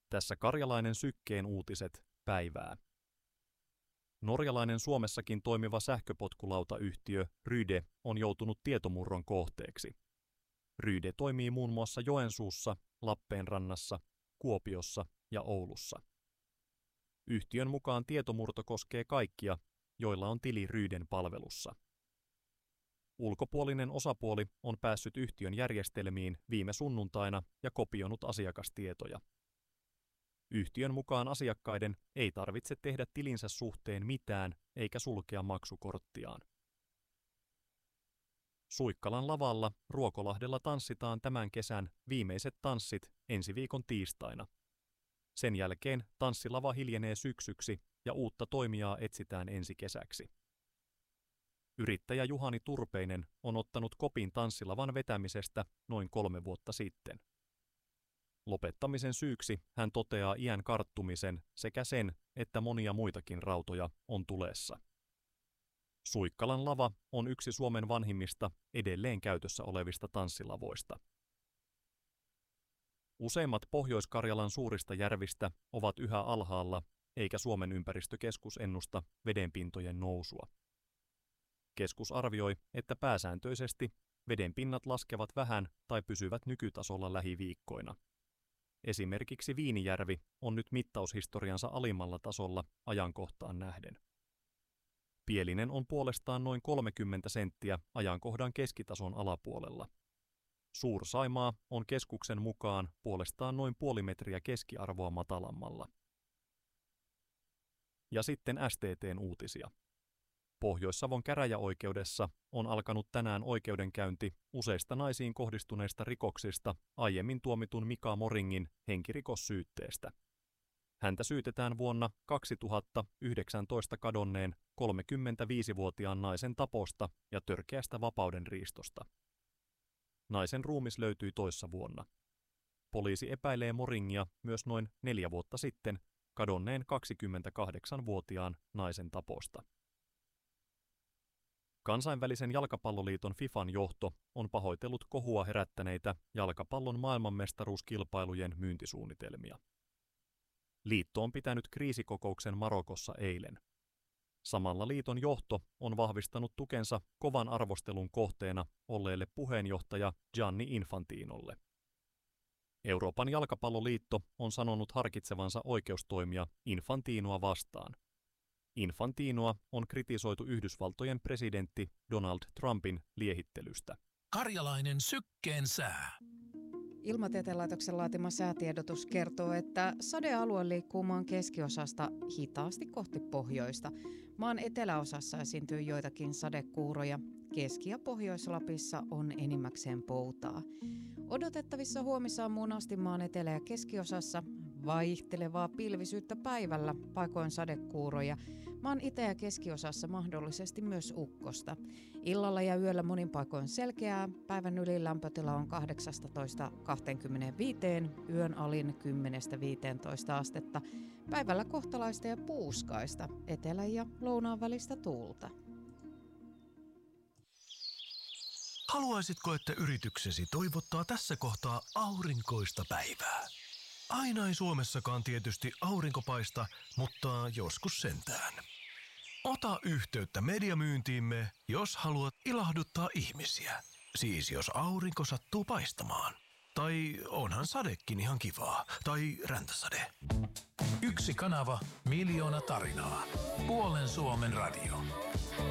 Tässä Karjalainen Sykkeen uutiset päivää. Norjalainen Suomessakin toimiva sähköpotkulautayhtiö Ryde on joutunut tietomurron kohteeksi. Ryde toimii muun muassa Joensuussa, Lappeenrannassa, Kuopiossa ja Oulussa. Yhtiön mukaan tietomurto koskee kaikkia, joilla on tili Ryden palvelussa. Ulkopuolinen osapuoli on päässyt yhtiön järjestelmiin viime sunnuntaina ja kopionut asiakastietoja. Yhtiön mukaan asiakkaiden ei tarvitse tehdä tilinsä suhteen mitään eikä sulkea maksukorttiaan. Suikkalan lavalla Ruokolahdella tanssitaan tämän kesän viimeiset tanssit ensi viikon tiistaina. Sen jälkeen tanssilava hiljenee syksyksi ja uutta toimijaa etsitään ensi kesäksi. Yrittäjä Juhani Turpeinen on ottanut kopin tanssilavan vetämisestä noin 3 vuotta sitten. Lopettamisen syyksi hän toteaa iän karttumisen sekä sen, että monia muitakin rautoja on tulessa. Suikkalan lava on yksi Suomen vanhimmista edelleen käytössä olevista tanssilavoista. Useimmat Pohjois-Karjalan suurista järvistä ovat yhä alhaalla, eikä Suomen ympäristökeskus ennusta vedenpintojen nousua. Keskus arvioi, että pääsääntöisesti vedenpinnat laskevat vähän tai pysyvät nykytasolla lähiviikkoina. Esimerkiksi Viinijärvi on nyt mittaushistoriansa alimmalla tasolla ajankohtaan nähden. Pielinen on puolestaan noin 30 senttiä ajankohdan keskitason alapuolella. Suur-Saimaa on keskuksen mukaan puolestaan noin 0,5 metriä keskiarvoa matalammalla. Ja sitten STT:n uutisia. Pohjois-Savon käräjäoikeudessa on alkanut tänään oikeudenkäynti useista naisiin kohdistuneista rikoksista aiemmin tuomitun Mika Moringin henkirikossyytteestä. Häntä syytetään vuonna 2019 kadonneen 35-vuotiaan naisen taposta ja törkeästä vapaudenriistosta. Naisen ruumis löytyi toissa vuonna. Poliisi epäilee Moringia myös noin 4 vuotta sitten kadonneen 28-vuotiaan naisen taposta. Kansainvälisen jalkapalloliiton FIFAn johto on pahoitellut kohua herättäneitä jalkapallon maailmanmestaruuskilpailujen myyntisuunnitelmia. Liitto on pitänyt kriisikokouksen Marokossa eilen. Samalla liiton johto on vahvistanut tukensa kovan arvostelun kohteena olleelle puheenjohtaja Gianni Infantinolle. Euroopan jalkapalloliitto on sanonut harkitsevansa oikeustoimia Infantinoa vastaan. Infantinoa on kritisoitu Yhdysvaltojen presidentti Donald Trumpin liehittelystä. Karjalainen Sykkeen sää. Ilmatieteen laitoksen laatima säätiedotus kertoo, että sadealue liikkuu maan keskiosasta hitaasti kohti pohjoista. Maan eteläosassa esiintyy joitakin sadekuuroja. Keski- ja Pohjois-Lapissa on enimmäkseen poutaa. Odotettavissa huomisaamuun asti maan etelä- ja keskiosassa vaihtelevaa pilvisyyttä päivällä, paikoin sadekuuroja. Maan itä- ja keskiosassa mahdollisesti myös ukkosta. Illalla ja yöllä monin paikoin selkeää. Päivän ylin lämpötila on 18–25, yön alin 10–15 astetta. Päivällä kohtalaista ja puuskaista, etelä- ja lounaan välistä tuulta. Haluaisitko, että yrityksesi toivottaa tässä kohtaa aurinkoista päivää? Aina ei Suomessakaan tietysti aurinko paista, mutta joskus sentään. Ota yhteyttä mediamyyntiimme, jos haluat ilahduttaa ihmisiä. Siis jos aurinko sattuu paistamaan. Tai onhan sadekin ihan kivaa. Tai räntäsade. 1 kanava, 1 000 000 tarinaa. Puolen Suomen radio.